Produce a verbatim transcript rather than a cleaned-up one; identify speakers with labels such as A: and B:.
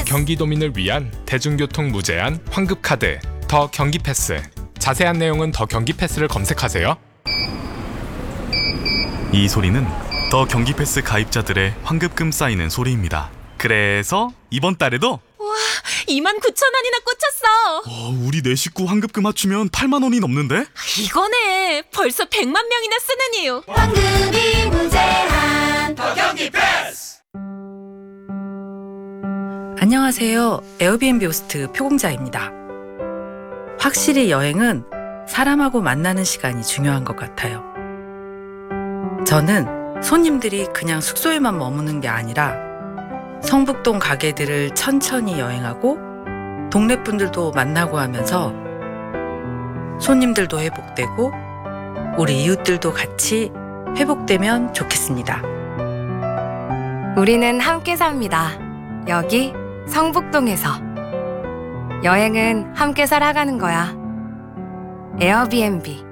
A: 경기도민을 위한 대중교통 무제한 환급카드 더 경기패스. 자세한 내용은 더 경기패스를 검색하세요.
B: 이 소리는 더 경기패스 가입자들의 환급금 쌓이는 소리입니다. 그래서 이번 달에도
C: 이만 구천 원이나 꽂혔어.
B: 어, 우리 네 식구 환급금 맞추면 팔만 원이 넘는데?
C: 이거네. 벌써 백만 명이나 쓰는 이유.
D: 환급이 무제한
E: 더 경기 패스.
F: 안녕하세요. 에어비앤비 호스트 표공자입니다. 확실히 여행은 사람하고 만나는 시간이 중요한 것 같아요. 저는 손님들이 그냥 숙소에만 머무는 게 아니라 성북동 가게들을 천천히 여행하고 동네 분들도 만나고 하면서 손님들도 회복되고 우리 이웃들도 같이 회복되면 좋겠습니다.
G: 우리는 함께 삽니다. 여기 성북동에서. 여행은 함께 살아가는 거야. 에어비앤비.